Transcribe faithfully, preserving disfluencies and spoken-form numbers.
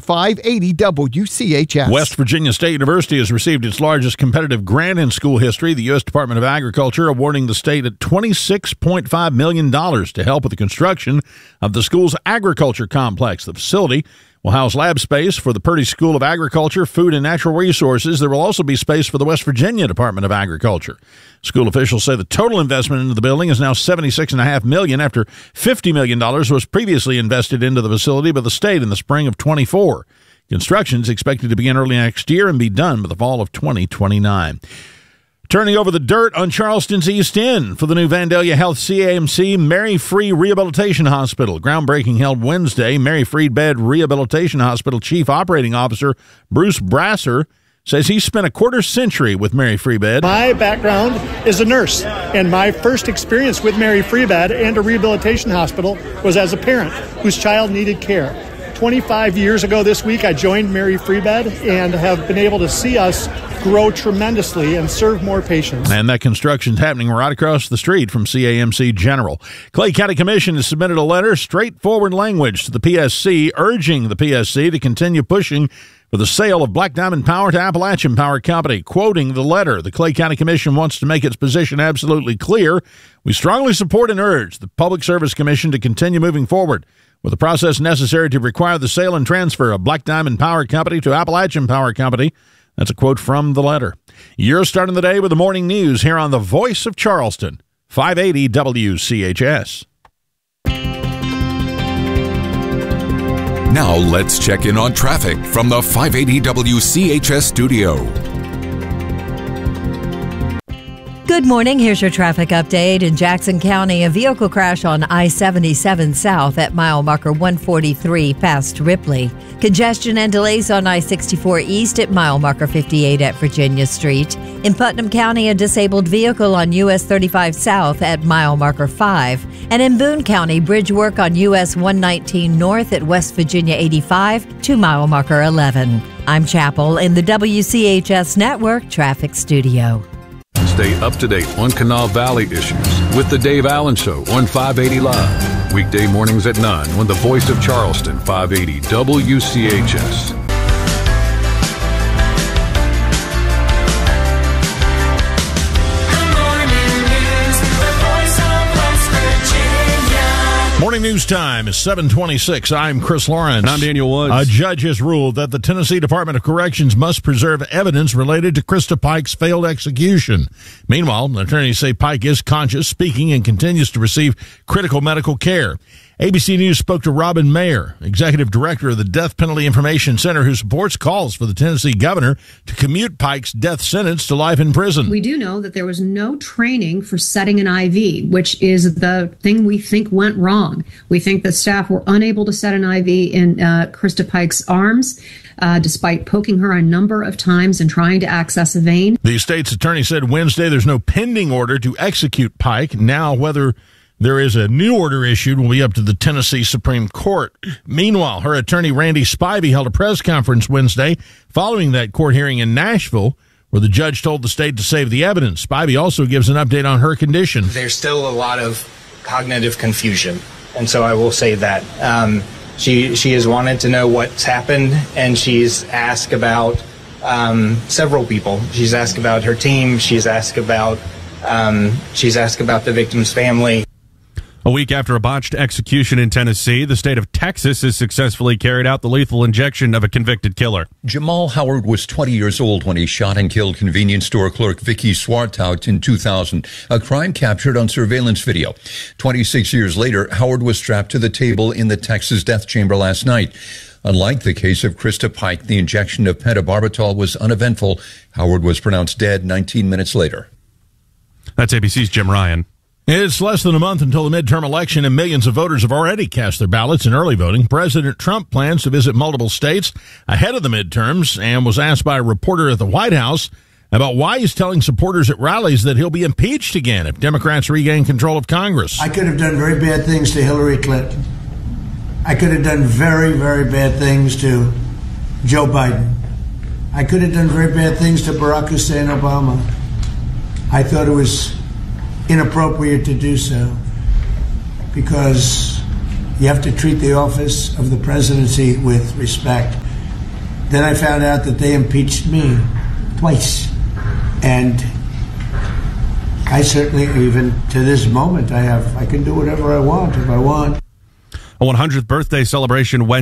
five eighty W C H S. West Virginia State University has received its largest competitive grant in school history. The U S Department of Agriculture awarding the state at twenty-six point five million dollars to help with the construction of the school's agriculture complex. The facility will house lab space for the Purdy School of Agriculture, Food and Natural Resources. There will also be space for the West Virginia Department of Agriculture. School officials say the total investment into the building is now seventy-six point five million dollars after fifty million dollars was previously invested into the facility by the state in the spring of twenty-four. Construction is expected to begin early next year and be done by the fall of twenty twenty-nine. Turning over the dirt on Charleston's East End for the new Vandalia Health C A M C Mary Free Rehabilitation Hospital. Groundbreaking held Wednesday. Mary Free Bed Rehabilitation Hospital Chief Operating Officer Bruce Brasser says he spent a quarter century with Mary Free Bed. My background is a nurse, and my first experience with Mary Free Bed and a rehabilitation hospital was as a parent whose child needed care. twenty-five years ago this week, I joined Mary Free Bed and have been able to see us grow tremendously and serve more patients. And that construction's happening right across the street from C A M C General. Clay County Commission has submitted a letter, straightforward language, to the P S C, urging the P S C to continue pushing for the sale of Black Diamond Power to Appalachian Power Company. Quoting the letter, the Clay County Commission wants to make its position absolutely clear. We strongly support and urge the Public Service Commission to continue moving forward with the process necessary to require the sale and transfer of Black Diamond Power Company to Appalachian Power Company. That's a quote from the letter. You're starting the day with the morning news here on the Voice of Charleston, five eighty W C H S. Now let's check in on traffic from the five eighty W C H S studio. Good morning. Here's your traffic update. In Jackson County, a vehicle crash on I seventy-seven South at mile marker one forty-three past Ripley. Congestion and delays on I sixty-four East at mile marker fifty-eight at Virginia Street. In Putnam County, a disabled vehicle on U S thirty-five South at mile marker five. And in Boone County, bridge work on U S one nineteen North at West Virginia eighty-five to mile marker eleven. I'm Chapel in the W C H S Network Traffic Studio. Stay up to date on Kanawha Valley issues with the Dave Allen Show on five eighty Live. Weekday mornings at nine on the Voice of Charleston, five eighty W C H S. Morning news time is seven twenty-six. I'm Chris Lawrence. And I'm Daniel Woods. A judge has ruled that the Tennessee Department of Corrections must preserve evidence related to Krista Pike's failed execution. Meanwhile, attorneys say Pike is conscious, speaking, and continues to receive critical medical care. A B C News spoke to Robin Mayer, executive director of the Death Penalty Information Center, who supports calls for the Tennessee governor to commute Pike's death sentence to life in prison. We do know that there was no training for setting an I V, which is the thing we think went wrong. We think that staff were unable to set an I V in uh, Krista Pike's arms, uh, despite poking her a number of times and trying to access a vein. The state's attorney said Wednesday there's no pending order to execute Pike. Now, whether there is a new order issued will be up to the Tennessee Supreme Court. Meanwhile, her attorney, Randy Spivey, held a press conference Wednesday following that court hearing in Nashville, where the judge told the state to save the evidence. Spivey also gives an update on her condition. There's still a lot of cognitive confusion, and so I will say that. Um, she, she has wanted to know what's happened, and she's asked about um, several people. She's asked about her team. She's asked about, um, she's asked about the victim's family. A week after a botched execution in Tennessee, the state of Texas has successfully carried out the lethal injection of a convicted killer. Jamal Howard was twenty years old when he shot and killed convenience store clerk Vicky Swartout in two thousand, a crime captured on surveillance video. twenty-six years later, Howard was strapped to the table in the Texas death chamber last night. Unlike the case of Krista Pike, the injection of pentobarbital was uneventful. Howard was pronounced dead nineteen minutes later. That's A B C's Jim Ryan. It's less than a month until the midterm election, and millions of voters have already cast their ballots in early voting. President Trump plans to visit multiple states ahead of the midterms and was asked by a reporter at the White House about why he's telling supporters at rallies that he'll be impeached again if Democrats regain control of Congress. I could have done very bad things to Hillary Clinton. I could have done very, very bad things to Joe Biden. I could have done very bad things to Barack Hussein Obama. I thought it was inappropriate to do so because you have to treat the office of the presidency with respect. Then I found out that they impeached me twice. And I certainly, even to this moment, I have I can do whatever I want if I want. A one hundredth birthday celebration Wednesday.